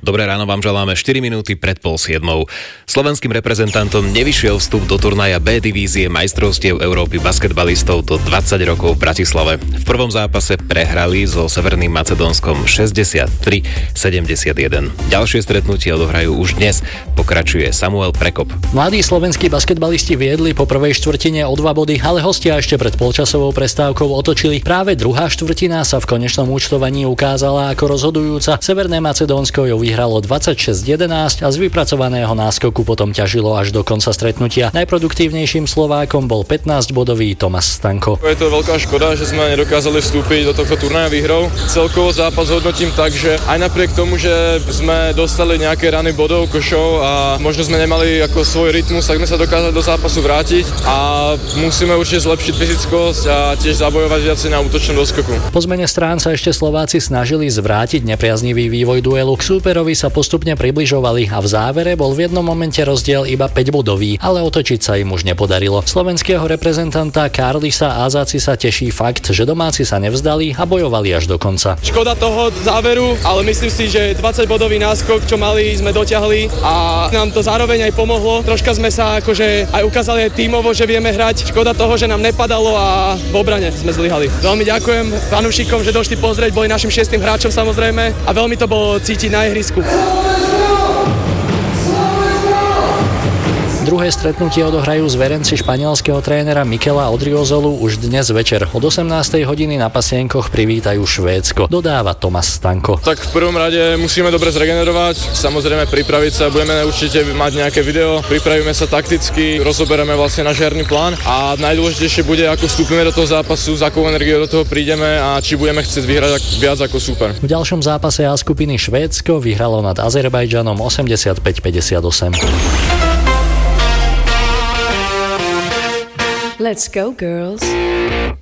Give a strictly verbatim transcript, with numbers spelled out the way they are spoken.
Dobré ráno vám želáme štyri minúty pred pol siedmou. Slovenským reprezentantom nevyšiel vstup do turnaja B divízie majstrovstiev Európy basketbalistov do dvadsať rokov v Bratislave. V prvom zápase prehrali so Severným Macedónskom šesťdesiattri sedemdesiatjeden. Ďalšie stretnutie odohrajú už dnes, pokračuje Samuel Prekop. Mladí slovenskí basketbalisti viedli po prvej štvrtine o dva body, ale hostia ešte pred polčasovou prestávkou otočili. Práve druhá štvrtina sa v konečnom účtovaní ukázala ako rozhodujúca. Severné Macedónsko ju vyhralo dvadsaťšesť jedenásť a z vypracovaného náskoku potom ťažilo až do konca stretnutia. Najproduktívnejším Slovákom bol pätnásťbodový Tomáš Stanko. Je to veľká škoda, že sme nedokázali vstúpiť do tohto turnaja výhrou. Celkovo zápas hodnotím tak, že aj napriek tomu, že sme dostali nejaké rany bodov, košov a možno sme nemali ako svoj rytmus, tak sme sa dokázali do zápasu vrátiť a musíme určite zlepšiť fyzickosť a tiež zabojovať viacej na útočnom doskoku. Po zmene strán sa ešte Slováci snažili zvrátiť nepriaznivý vývoj duelu. K súperovi sa postupne približovali a v závere bol v jednom momente rozdiel iba päťbodový, ale otočiť sa im už nepodarilo. Slovenského reprezentanta Karlisa Ázaci sa teší fakt, že domáci sa nevzdali a bojovali až do konca. Škoda toho záveru, ale myslím si, že dvadsaťbodový náskok, čo mali, sme dotiahli a nám to zároveň aj pomohlo. Troška sme sa akože aj ukázali aj tímovo, že vieme hrať. Škoda toho, že nám nepadalo a v obrane sme zlyhali. Veľmi ďakujem fanúšikom, že došli pozrieť, boli našim šiestym hráčom samozrejme a veľmi to bolo cítiť na ihrisku. Druhé stretnutie odohrajú zverenci španielského trénera Mikela Odriozolu už dnes večer. Od osemnástej hodiny na pasienkoch privítajú Švédsko, dodáva Tomáš Stanko. Tak v prvom rade musíme dobre zregenerovať, samozrejme pripraviť sa, budeme určite mať nejaké video, pripravíme sa takticky, rozoberieme vlastne náš herný plán a najdôležitejšie bude, ako vstúpime do toho zápasu, s akou energiou do toho prídeme a či budeme chcieť vyhrať viac ako super. V ďalšom zápase A skupiny Švédsko vyhralo nad Azerbajdžanom osemdesiatpäť päťdesiatosem. Let's go, girls.